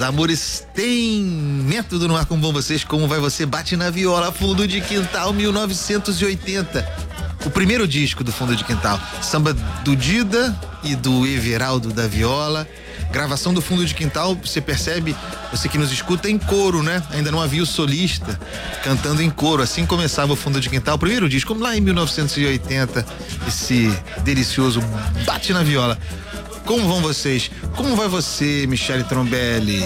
amores, tem Método no ar, como vão vocês? Como vai você? Bate na viola, Fundo de Quintal, 1980. O primeiro disco do Fundo de Quintal. Samba do Dida e do Everaldo da viola. Gravação do Fundo de Quintal, você percebe, você que nos escuta, em coro, né? Ainda não havia o solista cantando em coro. Assim começava o Fundo de Quintal, o primeiro disco, como lá em 1980, esse delicioso Bate na Viola. Como vão vocês? Como vai você, Michele Trombelli?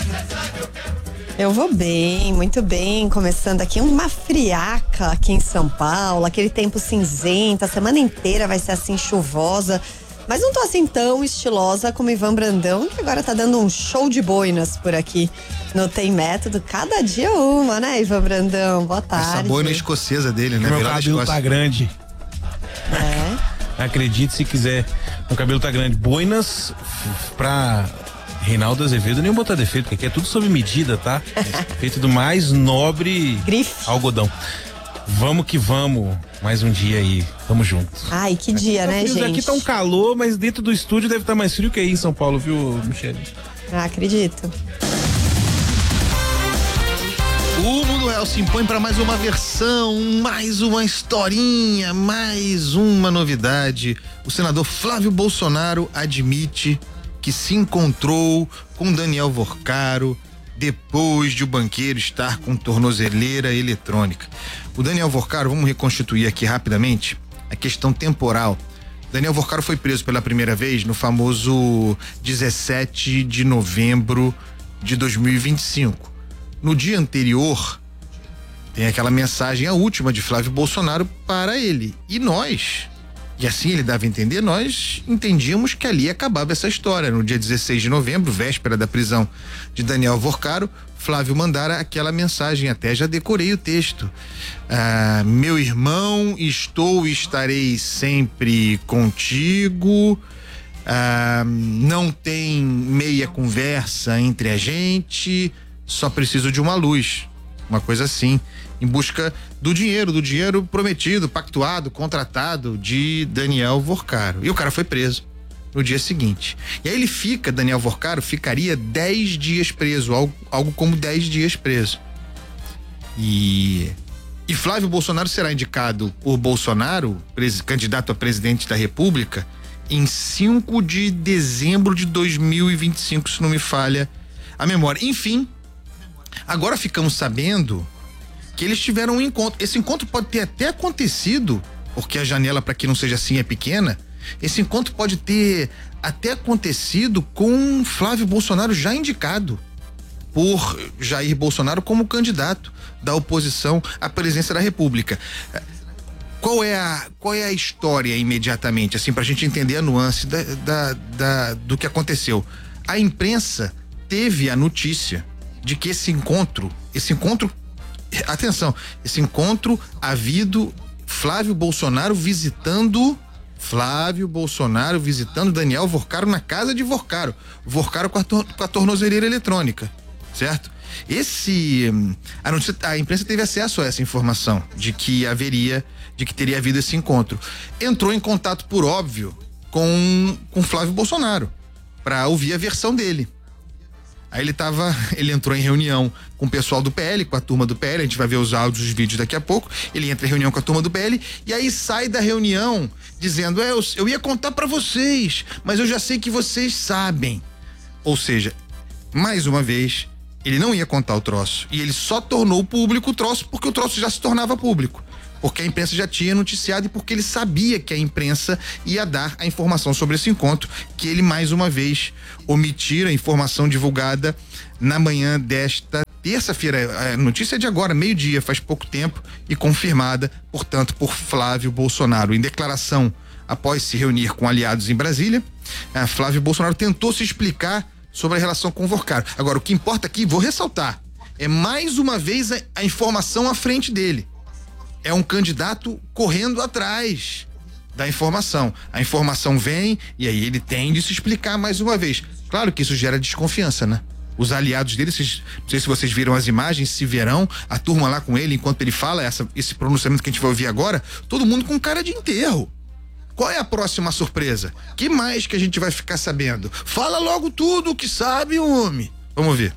Eu vou bem, muito bem, começando aqui uma friaca aqui em São Paulo, aquele tempo cinzento, a semana inteira vai ser assim chuvosa, mas não tô assim tão estilosa como Ivan Brandão, que agora tá dando um show de boinas por aqui. No Tem Método, cada dia uma, né, Ivan Brandão? Boa tarde. Essa boina escocesa dele, né? Meu cabelo tá grande. É. Acredite se quiser, meu cabelo tá grande. Boinas pra Reinaldo Azevedo, nem botar defeito, porque aqui é tudo sob medida, tá? Feito do mais nobre grife algodão. Vamos que vamos, mais um dia aí, tamo junto. Ai, que dia, né, gente? Aqui tá um calor, mas dentro do estúdio deve estar mais frio que aí em São Paulo, viu, Michele? Ah, acredito. O Mundo Real se impõe para mais uma versão, mais uma historinha, mais uma novidade. O senador Flávio Bolsonaro admite que se encontrou com Daniel Vorcaro depois de o banqueiro estar com tornozeleira eletrônica. O Daniel Vorcaro, vamos reconstituir aqui rapidamente a questão temporal. Daniel Vorcaro foi preso pela primeira vez no famoso 17 de novembro de 2025. No dia anterior, tem aquela mensagem, a última de Flávio Bolsonaro para ele. E nós, e assim ele dava a entender, nós entendíamos que ali acabava essa história. No dia 16 de novembro, véspera da prisão de Daniel Vorcaro, Flávio mandara aquela mensagem, até já decorei o texto. Meu irmão, estou e estarei sempre contigo. Não tem meia conversa entre a gente. Só preciso de uma luz, uma coisa assim, em busca do dinheiro prometido, pactuado, contratado de Daniel Vorcaro. E o cara foi preso no dia seguinte. E aí Daniel Vorcaro ficaria 10 dias preso, algo como 10 dias preso. E Flávio Bolsonaro será indicado por Bolsonaro, candidato a presidente da República, em 5 de dezembro de 2025, se não me falha a memória. Enfim, agora ficamos sabendo que eles tiveram um encontro. Esse encontro pode ter até acontecido, porque a janela, para que não seja assim, é pequena. Esse encontro pode ter até acontecido com Flávio Bolsonaro já indicado por Jair Bolsonaro como candidato da oposição à presidência da República. Qual é a história imediatamente, assim, pra gente entender a nuance do que aconteceu? A imprensa teve a notícia de que esse encontro havido Flávio Bolsonaro visitando Daniel Vorcaro na casa de Vorcaro com a tornozeleira eletrônica, certo? A imprensa teve acesso a essa informação de que teria havido esse encontro. Entrou em contato, por óbvio, com Flávio Bolsonaro para ouvir a versão dele. Aí ele entrou em reunião com o pessoal do PL, com a turma do PL, a gente vai ver os áudios, os vídeos daqui a pouco. Ele entra em reunião com a turma do PL e aí sai da reunião dizendo, eu ia contar pra vocês, mas eu já sei que vocês sabem. Ou seja, mais uma vez, ele não ia contar o troço e ele só tornou público o troço porque o troço já se tornava público. Porque a imprensa já tinha noticiado e porque ele sabia que a imprensa ia dar a informação sobre esse encontro, que ele mais uma vez omitira a informação divulgada na manhã desta terça-feira. A notícia é de agora, meio-dia, faz pouco tempo, e confirmada, portanto, por Flávio Bolsonaro. Em declaração após se reunir com aliados em Brasília, Flávio Bolsonaro tentou se explicar sobre a relação com o Vorcaro. Agora, o que importa aqui, vou ressaltar, é mais uma vez a informação à frente dele. É um candidato correndo atrás da informação. A informação vem e aí ele tem de se explicar mais uma vez. Claro que isso gera desconfiança, né? Os aliados dele, não sei se vocês viram as imagens, se verão, a turma lá com ele, enquanto ele fala esse pronunciamento que a gente vai ouvir agora, todo mundo com cara de enterro. Qual é a próxima surpresa? Que mais que a gente vai ficar sabendo? Fala logo tudo o que sabe, homem. Vamos ver.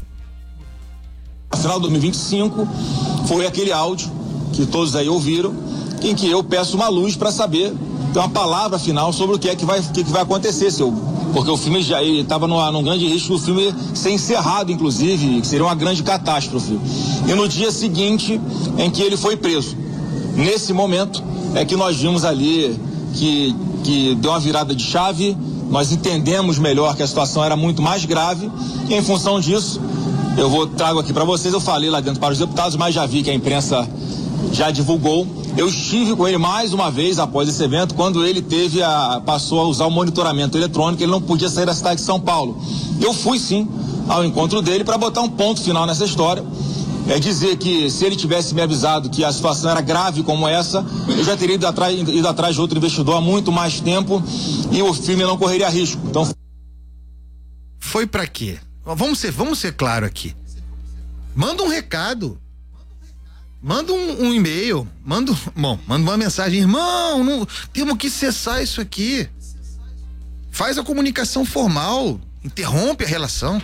No final de 2025 foi aquele áudio que todos aí ouviram, em que eu peço uma luz para saber, ter uma palavra final sobre o que vai acontecer, porque o filme já estava num grande risco do filme ser encerrado, inclusive, que seria uma grande catástrofe. E no dia seguinte em que ele foi preso, nesse momento é que nós vimos ali que deu uma virada de chave, nós entendemos melhor que a situação era muito mais grave, e em função disso, trago aqui para vocês, eu falei lá dentro para os deputados, mas já vi que a imprensa já divulgou. Eu estive com ele mais uma vez após esse evento, quando ele passou a usar o monitoramento eletrônico, ele não podia sair da cidade de São Paulo. Eu fui sim ao encontro dele para botar um ponto final nessa história. É dizer que se ele tivesse me avisado que a situação era grave como essa, eu já teria ido atrás de outro investidor há muito mais tempo e o filme não correria risco. Então foi para quê? Vamos ser claro aqui. Manda um recado. Manda um e-mail. Manda uma mensagem. Irmão, temos que cessar isso aqui. Faz a comunicação formal. Interrompe a relação.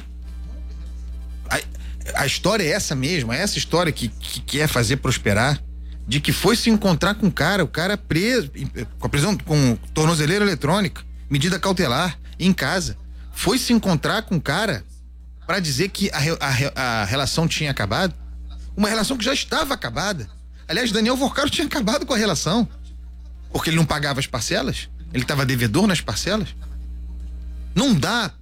A história é essa mesmo, é essa história que quer fazer prosperar, de que foi se encontrar com o cara preso, com a prisão, com tornozeleira eletrônica, medida cautelar, em casa, foi se encontrar com o cara para dizer que a relação tinha acabado, uma relação que já estava acabada. Aliás, Daniel Vorcaro tinha acabado com a relação, porque ele não pagava as parcelas, ele estava devedor nas parcelas. Não dá.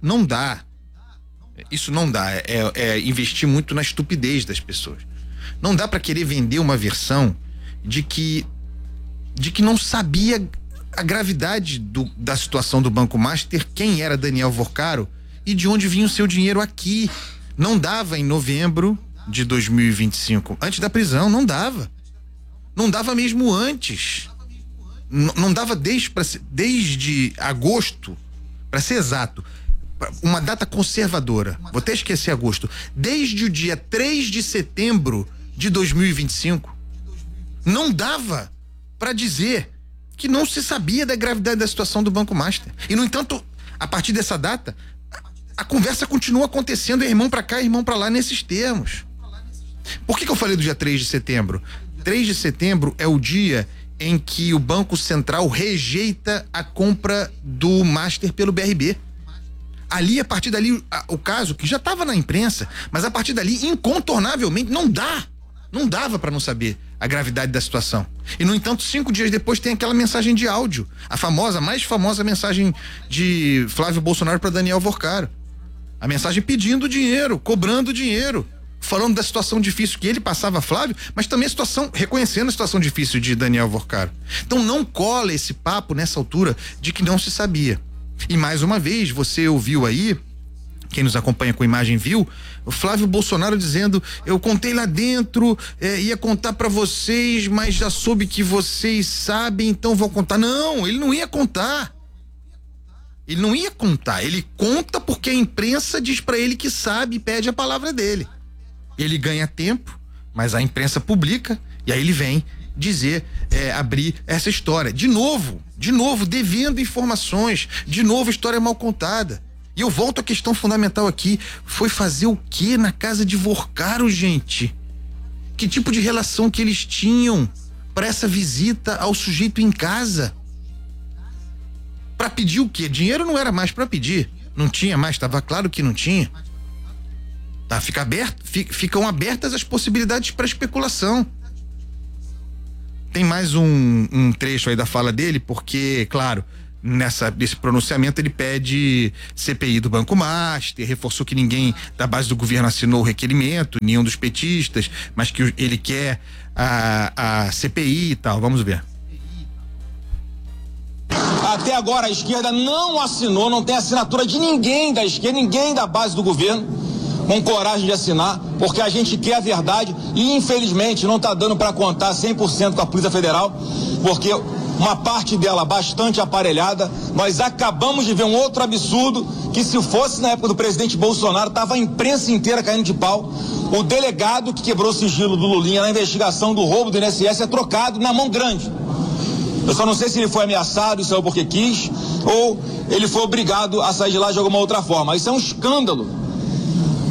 Isso não dá, é investir muito na estupidez das pessoas. Não dá para querer vender uma versão de que não sabia a gravidade da situação do Banco Master, quem era Daniel Vorcaro e de onde vinha o seu dinheiro aqui. Não dava em novembro de 2025, antes da prisão, não dava. Não dava mesmo antes. Não dava desde agosto, para ser exato. Uma data conservadora, vou até esquecer agosto, desde o dia 3 de setembro de 2025, não dava para dizer que não se sabia da gravidade da situação do Banco Master. E, no entanto, a partir dessa data, a conversa continua acontecendo, irmão para cá, irmão para lá, nesses termos. Por que eu falei do dia 3 de setembro? 3 de setembro é o dia em que o Banco Central rejeita a compra do Master pelo BRB. Ali, a partir dali, o caso que já estava na imprensa, mas a partir dali, incontornavelmente, não dava para não saber a gravidade da situação. E, no entanto, 5 dias depois tem aquela mensagem de áudio, a mais famosa mensagem de Flávio Bolsonaro para Daniel Vorcaro. A mensagem pedindo dinheiro, cobrando dinheiro, falando da situação difícil que ele passava, Flávio, mas também reconhecendo a situação difícil de Daniel Vorcaro. Então não cola esse papo nessa altura de que não se sabia. E mais uma vez, você ouviu aí, quem nos acompanha com imagem viu, o Flávio Bolsonaro dizendo: eu contei lá dentro, ia contar pra vocês, mas já soube que vocês sabem, então vou contar. Não, ele não ia contar. Ele conta porque a imprensa diz pra ele que sabe e pede a palavra dele. Ele ganha tempo, mas a imprensa publica, e aí ele vem dizer, abrir essa história. De novo, devendo informações, de novo história mal contada. E eu volto à questão fundamental aqui, foi fazer o que na casa de Vorcaro, gente? Que tipo de relação que eles tinham para essa visita ao sujeito em casa? Para pedir o quê? Dinheiro não era mais para pedir, não tinha mais, estava claro que não tinha. Tá, ficam abertas as possibilidades para especulação. Tem mais um trecho aí da fala dele, porque, claro, nesse pronunciamento ele pede CPI do Banco Master, reforçou que ninguém da base do governo assinou o requerimento, nenhum dos petistas, mas que ele quer a CPI e tal. Vamos ver. Até agora a esquerda não assinou, não tem assinatura de ninguém da esquerda, ninguém da base do governo com coragem de assinar, porque a gente quer a verdade e infelizmente não está dando para contar 100% com a Polícia Federal, porque uma parte dela bastante aparelhada. Nós acabamos de ver um outro absurdo, que se fosse na época do presidente Bolsonaro, tava a imprensa inteira caindo de pau. O delegado que quebrou o sigilo do Lulinha na investigação do roubo do INSS é trocado na mão grande. Eu só não sei se ele foi ameaçado e saiu porque quis, ou ele foi obrigado a sair de lá de alguma outra forma. Isso é um escândalo.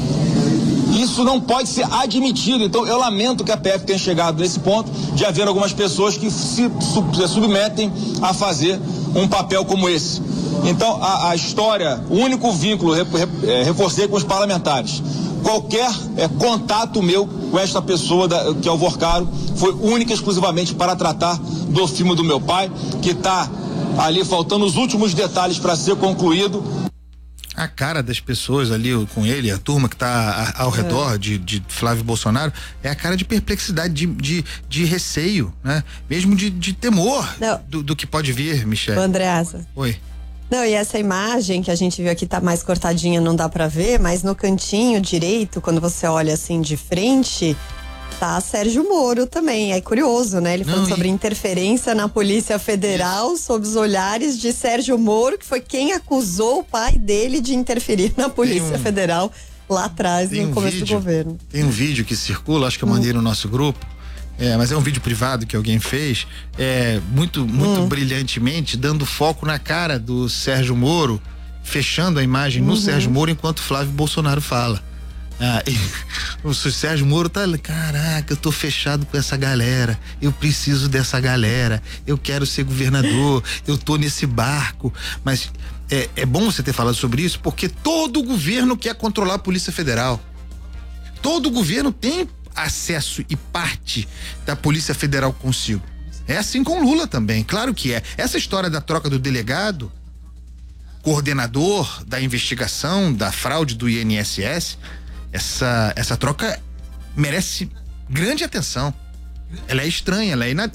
Isso não pode ser admitido. Então, eu lamento que a PF tenha chegado nesse ponto de haver algumas pessoas que se submetem a fazer um papel como esse. Então, a história, o único vínculo, reforcei com os parlamentares. Qualquer contato meu com esta pessoa, que é o Vorcaro, foi única e exclusivamente para tratar do filme do meu pai, que está ali faltando os últimos detalhes para ser concluído. A cara das pessoas ali com ele, a turma que está ao redor de Flávio Bolsonaro, é a cara de perplexidade, de receio, né? Mesmo de temor do que pode vir, Michele. Andreasa. Oi. Não, e essa imagem que a gente viu aqui tá mais cortadinha, não dá pra ver, mas no cantinho direito, quando você olha assim de frente, tá Sérgio Moro também. É curioso, né? Ele falando sobre interferência na Polícia Federal, sob os olhares de Sérgio Moro, que foi quem acusou o pai dele de interferir na Polícia Federal lá atrás, no começo do governo. Tem um vídeo que circula, acho que eu mandei no nosso grupo. Mas é um vídeo privado que alguém fez, muito brilhantemente, dando foco na cara do Sérgio Moro, fechando a imagem no Sérgio Moro enquanto Flávio Bolsonaro fala. O Sérgio Moro tá, caraca, eu tô fechado com essa galera, eu preciso dessa galera, eu quero ser governador, eu tô nesse barco, mas é bom você ter falado sobre isso, porque todo governo quer controlar a Polícia Federal. Todo governo tem acesso e parte da Polícia Federal consigo. É assim com Lula também, claro que é. Essa história da troca do delegado, coordenador da investigação da fraude do INSS, essa troca merece grande atenção. Ela é estranha,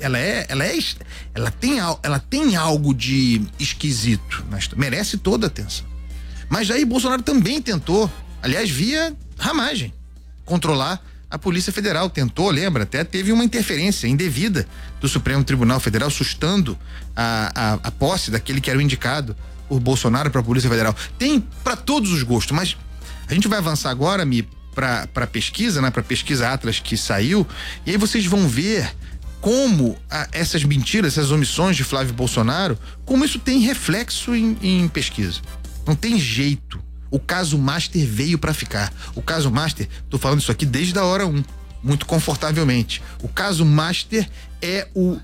ela tem algo de esquisito, mas merece toda a atenção. Mas Jair Bolsonaro também tentou, aliás, via ramagem, controlar a Polícia Federal. Tentou, lembra? Até teve uma interferência indevida do Supremo Tribunal Federal, sustando a posse daquele que era o indicado por Bolsonaro para a Polícia Federal. Tem para todos os gostos, mas a gente vai avançar agora, Mi, para pesquisa, né? Para pesquisa Atlas que saiu, e aí vocês vão ver como essas mentiras, essas omissões de Flávio Bolsonaro, como isso tem reflexo em pesquisa. Não tem jeito. O caso Master veio para ficar. O caso Master, tô falando isso aqui desde a hora 1, muito confortavelmente. O caso Master é o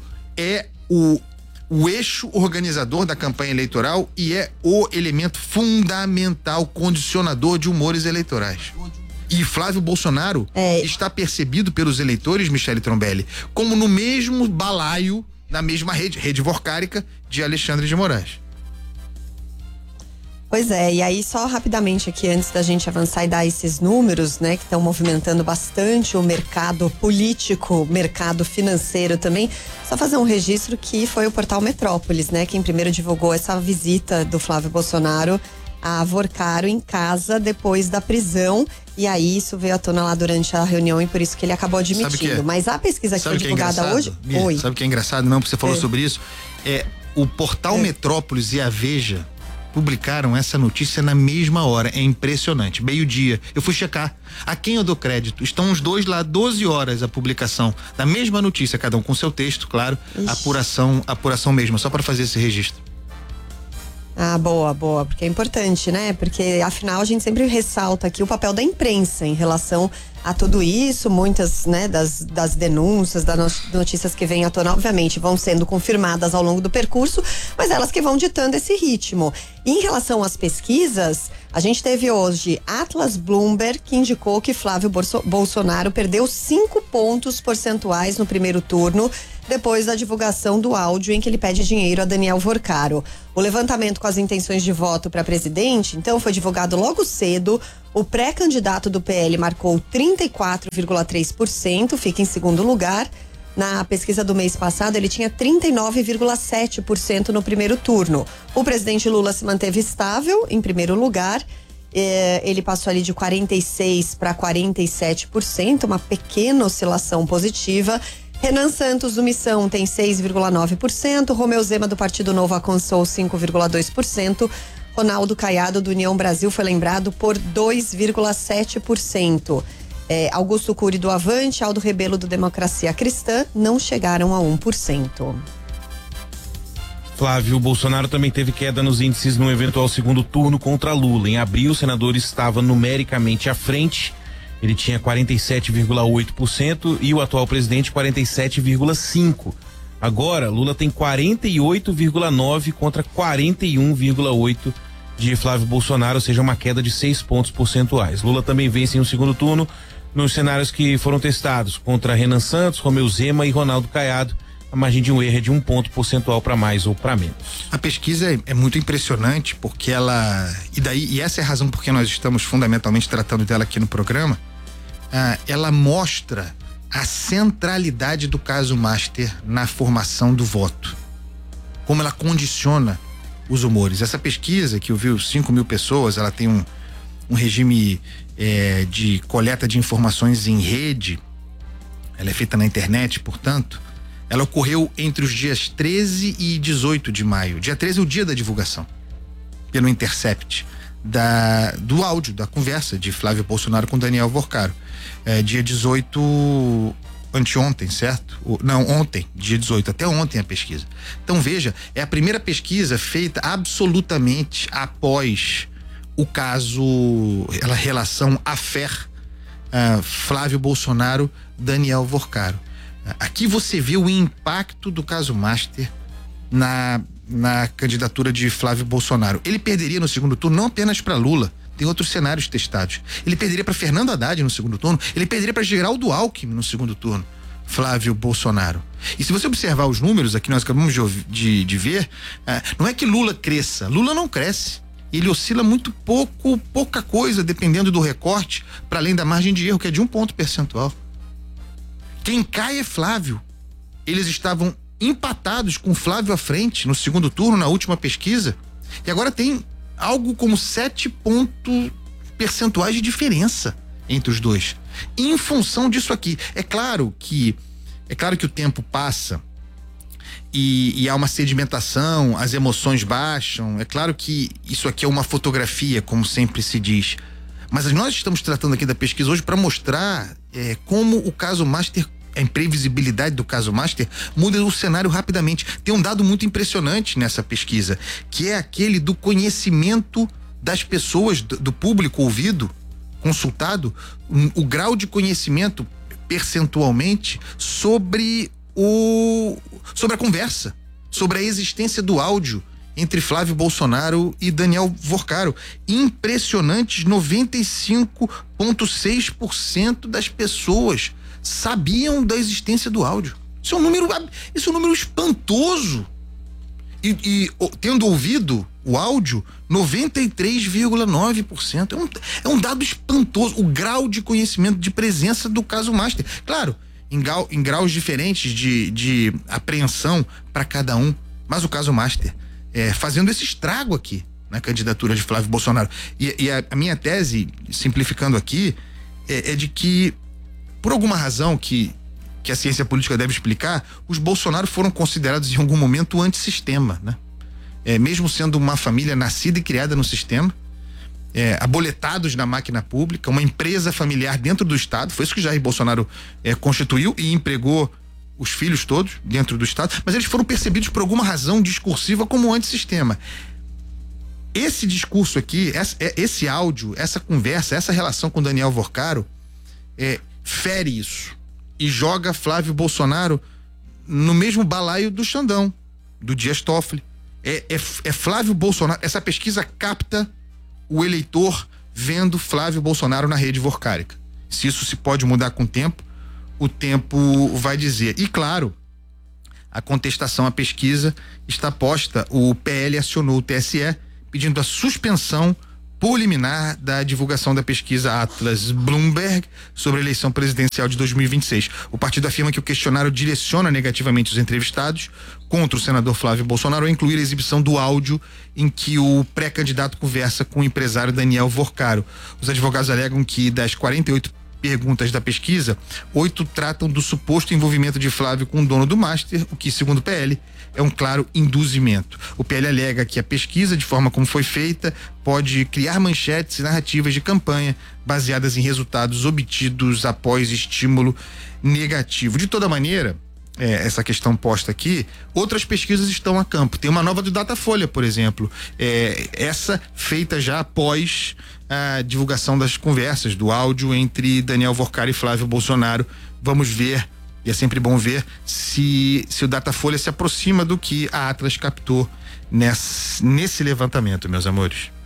eixo organizador da campanha eleitoral e é o elemento fundamental, condicionador de humores eleitorais. E Flávio Bolsonaro está percebido pelos eleitores, Michele Trombelli, como no mesmo balaio, na mesma rede vorcárica de Alexandre de Moraes. Pois é, e aí só rapidamente aqui, antes da gente avançar e dar esses números, né, que estão movimentando bastante o mercado político, mercado financeiro também, só fazer um registro que foi o portal Metrópolis, né, quem primeiro divulgou essa visita do Flávio Bolsonaro a Vorcaro em casa depois da prisão, e aí isso veio à tona lá durante a reunião e por isso que ele acabou admitindo. Mas a pesquisa que foi divulgada hoje... Sabe o que é engraçado? Não, porque você falou sobre isso. O portal Metrópolis e a Veja publicaram essa notícia na mesma hora. É impressionante. Meio-dia. Eu fui checar. A quem eu dou crédito? Estão os dois lá, 12 horas a publicação da mesma notícia, cada um com seu texto, claro. Apuração mesmo, só para fazer esse registro. Ah, boa, porque é importante, né? Porque afinal a gente sempre ressalta aqui o papel da imprensa em relação a tudo isso. Muitas, né, das denúncias, das notícias que vêm à tona, obviamente, vão sendo confirmadas ao longo do percurso, mas elas que vão ditando esse ritmo. E em relação às pesquisas, a gente teve hoje Atlas Bloomberg, que indicou que Flávio Bolsonaro perdeu 5 pontos percentuais no primeiro turno, depois da divulgação do áudio em que ele pede dinheiro a Daniel Vorcaro. O levantamento com as intenções de voto para presidente, então, foi divulgado logo cedo. O pré-candidato do PL marcou 34,3%, fica em segundo lugar. Na pesquisa do mês passado, ele tinha 39,7% no primeiro turno. O presidente Lula se manteve estável em primeiro lugar. Ele passou ali de 46% para 47%, uma pequena oscilação positiva. Renan Santos, do Missão, tem 6,9%. Romeu Zema, do Partido Novo, alcançou 5,2%. Ronaldo Caiado, do União Brasil, foi lembrado por 2,7%. Augusto Cury, do Avante, Aldo Rebelo, do Democracia Cristã, não chegaram a 1%. Flávio Bolsonaro também teve queda nos índices no eventual segundo turno contra Lula. Em abril, o senador estava numericamente à frente ele tinha 47,8% e o atual presidente 47,5%. Agora, Lula tem 48,9% contra 41,8% de Flávio Bolsonaro, ou seja, uma queda de 6 pontos percentuais. Lula também vence em um segundo turno nos cenários que foram testados contra Renan Santos, Romeu Zema e Ronaldo Caiado. A margem de um erro é de 1 ponto percentual para mais ou para menos. A pesquisa é muito impressionante porque e essa é a razão por que nós estamos fundamentalmente tratando dela aqui no programa. Ela mostra a centralidade do caso Master na formação do voto, como ela condiciona os humores. Essa pesquisa, que ouviu 5.000 pessoas, ela tem um regime de coleta de informações em rede, ela é feita na internet, portanto, ela ocorreu entre os dias 13 e 18 de maio. Dia 13 é o dia da divulgação, pelo Intercept, do áudio, da conversa de Flávio Bolsonaro com Daniel Vorcaro. Dia 18, anteontem, certo? Não, ontem, dia 18, até ontem a pesquisa. Então veja, é a primeira pesquisa feita absolutamente após o caso, a relação affair Flávio Bolsonaro, Daniel Vorcaro. Aqui você vê o impacto do caso Master na candidatura de Flávio Bolsonaro. Ele perderia no segundo turno não apenas para Lula, tem outros cenários testados. Ele perderia para Fernando Haddad no segundo turno, ele perderia para Geraldo Alckmin no segundo turno, Flávio Bolsonaro. E se você observar os números aqui, nós acabamos de ver, não é que Lula cresça, Lula não cresce. Ele oscila muito pouca coisa, dependendo do recorte, para além da margem de erro, que é de 1 ponto percentual. Quem cai é Flávio. Eles estavam empatados com Flávio à frente no segundo turno, na última pesquisa, e agora tem algo como 7 pontos percentuais de diferença entre os dois. Em função disso aqui, é claro que o tempo passa e há uma sedimentação, as emoções baixam, é claro que isso aqui é uma fotografia, como sempre se diz, mas nós estamos tratando aqui da pesquisa hoje para mostrar como o caso Master, a imprevisibilidade do caso Master muda o cenário rapidamente. Tem um dado muito impressionante nessa pesquisa, que é aquele do conhecimento das pessoas, do público ouvido, consultado, o grau de conhecimento percentualmente sobre a conversa, sobre a existência do áudio entre Flávio Bolsonaro e Daniel Vorcaro. Impressionantes, 95,6% das pessoas sabiam da existência do áudio. Isso é um número espantoso. E tendo ouvido o áudio, 93,9%. É um dado espantoso, o grau de conhecimento, de presença do caso Master. Claro, em graus diferentes de apreensão para cada um, mas o caso Master fazendo esse estrago aqui na candidatura de Flávio Bolsonaro. E a minha tese, simplificando aqui, é de que, por alguma razão que a ciência política deve explicar, os Bolsonaro foram considerados em algum momento antissistema, né? Mesmo sendo uma família nascida e criada no sistema, aboletados na máquina pública, uma empresa familiar dentro do Estado, foi isso que Jair Bolsonaro constituiu e empregou os filhos todos dentro do Estado, mas eles foram percebidos por alguma razão discursiva como antissistema. Esse discurso aqui, esse áudio, essa conversa, essa relação com Daniel Vorcaro fere isso e joga Flávio Bolsonaro no mesmo balaio do Xandão, do Dias Toffoli. É Flávio Bolsonaro. Essa pesquisa capta o eleitor vendo Flávio Bolsonaro na rede vorcárica. Se isso se pode mudar com o tempo vai dizer. E claro, a contestação à pesquisa está posta. O PL acionou o TSE pedindo a suspensão preliminar da divulgação da pesquisa Atlas Bloomberg sobre a eleição presidencial de 2026. O partido afirma que o questionário direciona negativamente os entrevistados contra o senador Flávio Bolsonaro ao incluir a exibição do áudio em que o pré-candidato conversa com o empresário Daniel Vorcaro. Os advogados alegam que das 48 perguntas da pesquisa, 8 tratam do suposto envolvimento de Flávio com o dono do Master, o que, segundo o PL, é um claro induzimento. O PL alega que a pesquisa, de forma como foi feita, pode criar manchetes e narrativas de campanha baseadas em resultados obtidos após estímulo negativo. De toda maneira, essa questão posta aqui, outras pesquisas estão a campo. Tem uma nova do Datafolha, por exemplo, essa feita já após a divulgação das conversas, do áudio entre Daniel Workar e Flávio Bolsonaro. Vamos ver, e é sempre bom ver, se o Datafolha se aproxima do que a Atlas captou nesse levantamento, meus amores.